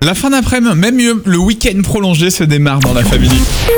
La fin d'après-midi, même mieux, le week-end prolongé se démarre dans la famille.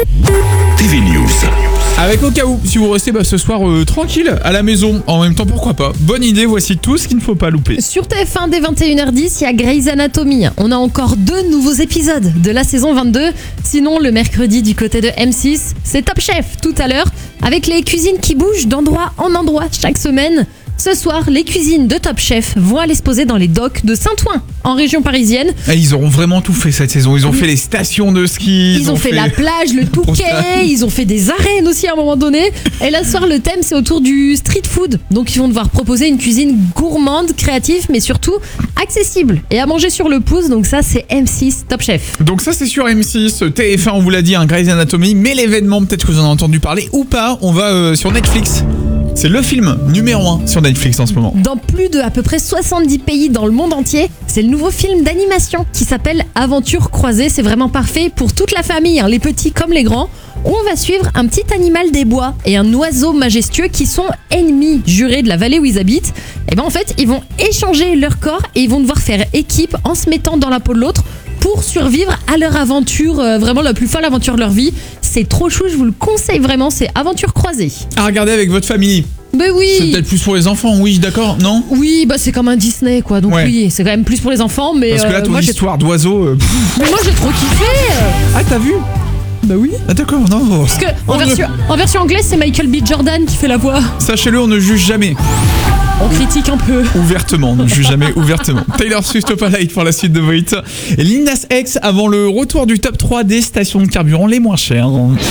TV News. Avec au cas où, si vous restez ce soir tranquille à la maison, en même temps pourquoi pas. Bonne idée, voici tout ce qu'il ne faut pas louper. Sur TF1 dès 21h10, il y a Grey's Anatomy. On a encore 2 nouveaux épisodes de la saison 22. Sinon, le mercredi du côté de M6, c'est Top Chef tout à l'heure, avec les cuisines qui bougent d'endroit en endroit chaque semaine. Ce soir, les cuisines de Top Chef vont aller se poser dans les docks de Saint-Ouen, en région parisienne. Et ils auront vraiment tout fait cette saison. Ils ont fait les stations de ski. Ils ont fait la plage, le Touquet, ils ont fait des arènes aussi à un moment donné. Et là, ce soir, le thème, c'est autour du street food. Donc, ils vont devoir proposer une cuisine gourmande, créative, mais surtout accessible. Et à manger sur le pouce, donc ça, c'est M6 Top Chef. Donc ça, c'est sur M6, TF1, on vous l'a dit, Grey's Anatomy. Mais l'événement, peut-être que vous en avez entendu parler ou pas, on va sur Netflix. C'est le film numéro 1 sur Netflix en ce moment. Dans plus de à peu près 70 pays dans le monde entier, c'est le nouveau film d'animation qui s'appelle Aventure croisée. C'est vraiment parfait pour toute la famille, les petits comme les grands. On va suivre un petit animal des bois et un oiseau majestueux qui sont ennemis jurés de la vallée où ils habitent. Et en fait, ils vont échanger leur corps et ils vont devoir faire équipe en se mettant dans la peau de l'autre pour survivre à leur aventure, vraiment la plus folle aventure de leur vie. C'est trop chou, je vous le conseille vraiment, c'est Aventure croisée. À regarder avec votre famille. Mais oui. C'est peut-être plus pour les enfants, oui, d'accord, non? Oui, c'est comme un Disney, quoi. Donc oui, c'est quand même plus pour les enfants, mais parce que là, ton histoire d'oiseau. Mais moi, j'ai trop kiffé. Ah, t'as vu? Bah oui. Ah d'accord, non. Parce que en version anglaise, c'est Michael B. Jordan qui fait la voix. Sachez-le, on ne juge jamais. On critique un peu. Ouvertement, on ne juge jamais ouvertement. Taylor Swift au Palais pour la suite de Voit. Et Lil Nas X avant le retour du top 3 des stations de carburant les moins chères.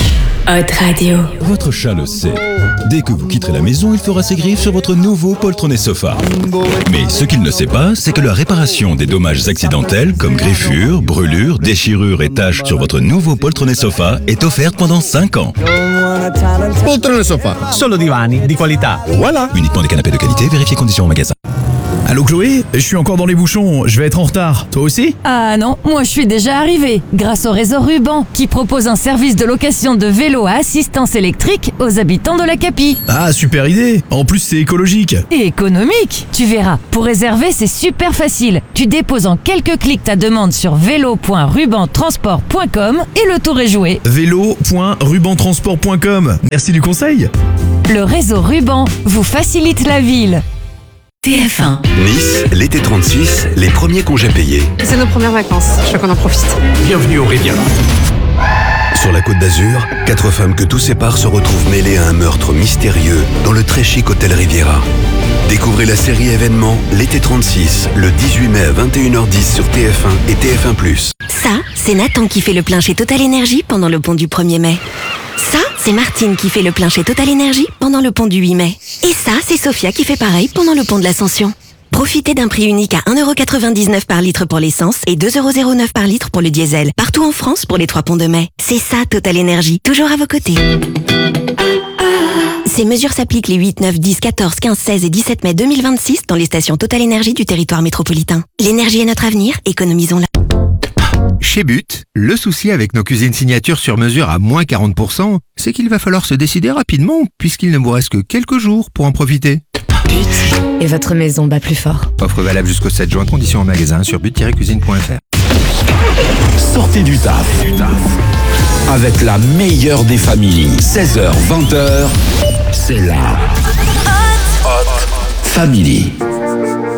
Hot Radio. Votre chat le sait. Dès que vous quitterez la maison, il fera ses griffes sur votre nouveau poltronnet sofa. Mais ce qu'il ne sait pas, c'est que la réparation des dommages accidentels, comme griffures, brûlures, déchirures et taches sur votre nouveau poltronnet sofa, est offerte pendant 5 ans. Poltrone sofa, solo divani di qualità. Voilà. Uniquement des canapés de qualité, vérifiez conditions en magasin. Allô Chloé, je suis encore dans les bouchons, je vais être en retard. Toi aussi? Ah non, moi je suis déjà arrivée, grâce au réseau Ruban, qui propose un service de location de vélos à assistance électrique aux habitants de la Capie. Ah, super idée. En plus, c'est écologique. Et économique, tu verras. Pour réserver, c'est super facile. Tu déposes en quelques clics ta demande sur vélo.rubantransport.com et le tour est joué. Vélo.rubantransport.com. Merci du conseil. Le réseau Ruban vous facilite la ville. TF1. Nice, l'été 36, les premiers congés payés. C'est nos premières vacances, je crois qu'on en profite. Bienvenue au Riviera. Sur la Côte d'Azur, 4 femmes que tout sépare se retrouvent mêlées à un meurtre mystérieux dans le très chic hôtel Riviera. Découvrez la série événement L'été 36, le 18 mai à 21h10 sur TF1 et TF1+. Ça, c'est Nathan qui fait le plein chez Total Energy pendant le pont du 1er mai. Ça, c'est Martine qui fait le plein chez Total Energy pendant le pont du 8 mai. Et ça, c'est Sophia qui fait pareil pendant le pont de l'Ascension. Profitez d'un prix unique à 1,99€ par litre pour l'essence et 2,09€ par litre pour le diesel. Partout en France pour les 3 ponts de mai. C'est ça Total Energy, toujours à vos côtés. Ces mesures s'appliquent les 8, 9, 10, 14, 15, 16 et 17 mai 2026 dans les stations Total Energy du territoire métropolitain. L'énergie est notre avenir, économisons-la. Chez But, le souci avec nos cuisines signatures sur mesure à moins 40%, c'est qu'il va falloir se décider rapidement puisqu'il ne vous reste que quelques jours pour en profiter. But. Et votre maison bat plus fort. Offre valable jusqu'au 7 juin, conditions en magasin sur but-cuisine.fr. Sortez du taf. Avec la meilleure des familles. 16h, 20h, c'est la Hot Family.